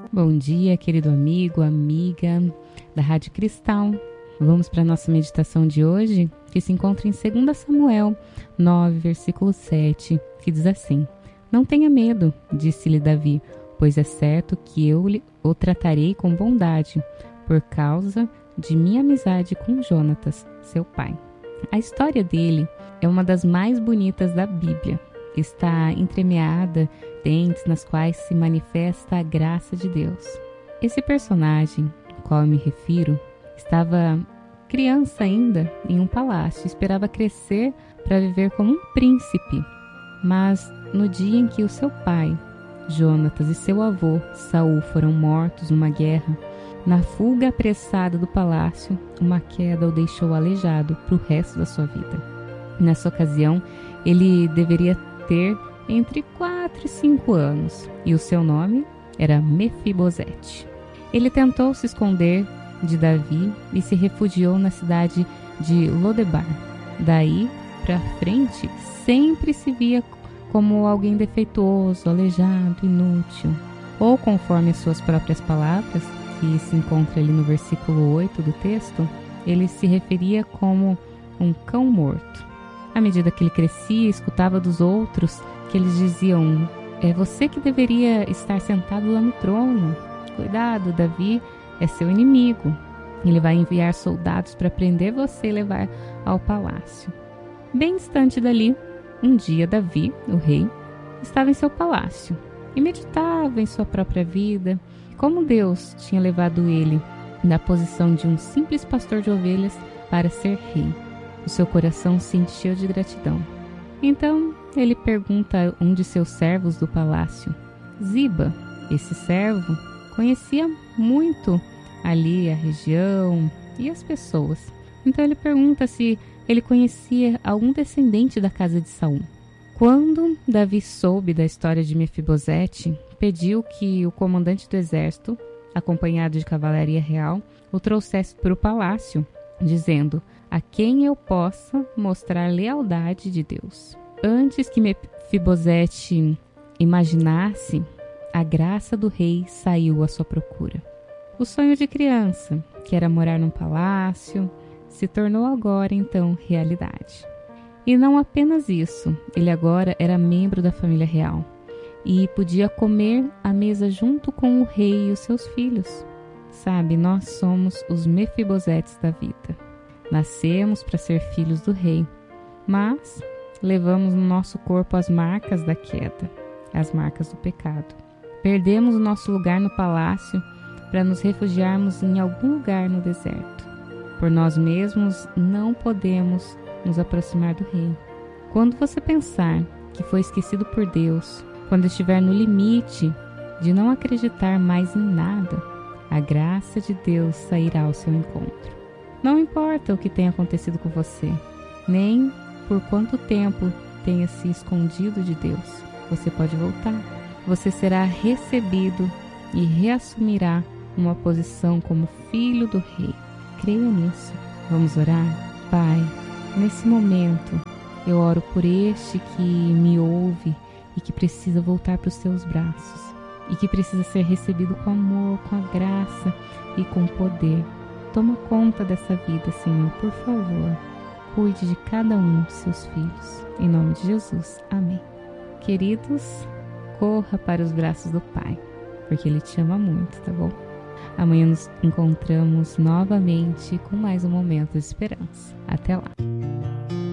Bom dia, querido amigo, amiga da Rádio Cristal. Vamos para a nossa meditação de hoje, que se encontra em 2 Samuel 9, versículo 7, que diz assim: Não tenha medo, disse-lhe Davi, pois é certo que eu o tratarei com bondade, por causa de minha amizade com Jonatas, seu pai. A história dele é uma das mais bonitas da Bíblia. Está entremeada dentes nas quais se manifesta a graça de Deus. Esse personagem, ao qual eu me refiro, estava criança ainda em um palácio, esperava crescer para viver como um príncipe. Mas no dia em que o seu pai, Jonatas, e seu avô, Saul, foram mortos numa guerra, na fuga apressada do palácio, uma queda o deixou aleijado para o resto da sua vida. Nessa ocasião, ele deveria ter entre 4 e 5 anos, e o seu nome era Mefibosete. Ele tentou se esconder de Davi e se refugiou na cidade de Lodebar. Daí para frente, sempre se via como alguém defeituoso, aleijado, inútil, ou conforme suas próprias palavras, que se encontra ali no versículo 8 do texto, ele se referia como um cão morto. À medida que ele crescia, escutava dos outros que eles diziam: é você que deveria estar sentado lá no trono. Cuidado, Davi é seu inimigo. Ele vai enviar soldados para prender você e levar ao palácio. Bem distante dali, um dia Davi, o rei, estava em seu palácio e meditava em sua própria vida, como Deus tinha levado ele da posição de um simples pastor de ovelhas para ser rei. O seu coração se encheu de gratidão. Então ele pergunta a um de seus servos do palácio, Ziba. Esse servo conhecia muito ali a região e as pessoas. Então ele pergunta se ele conhecia algum descendente da casa de Saul. Quando Davi soube da história de Mefibosete, pediu que o comandante do exército, acompanhado de cavalaria real, o trouxesse para o palácio, dizendo: a quem eu possa mostrar lealdade de Deus. Antes que Mefibosete imaginasse, a graça do rei saiu à sua procura. O sonho de criança, que era morar num palácio, se tornou agora então realidade. E não apenas isso, ele agora era membro da família real e podia comer à mesa junto com o rei e os seus filhos. Sabe, nós somos os Mefibosetes da vida. Nascemos para ser filhos do rei, mas levamos no nosso corpo as marcas da queda, as marcas do pecado. Perdemos o nosso lugar no palácio para nos refugiarmos em algum lugar no deserto. Por nós mesmos não podemos nos aproximar do rei. Quando você pensar que foi esquecido por Deus, quando estiver no limite de não acreditar mais em nada, a graça de Deus sairá ao seu encontro. Não importa o que tenha acontecido com você, nem por quanto tempo tenha se escondido de Deus, você pode voltar. Você será recebido e reassumirá uma posição como filho do rei. Creia nisso. Vamos orar? Pai, nesse momento, eu oro por este que me ouve e que precisa voltar para os seus braços e que precisa ser recebido com amor, com a graça e com poder. Toma conta dessa vida, Senhor, por favor. Cuide de cada um de seus filhos. Em nome de Jesus. Amém. Queridos, corra para os braços do Pai, porque Ele te ama muito, tá bom? Amanhã nos encontramos novamente com mais um momento de esperança. Até lá!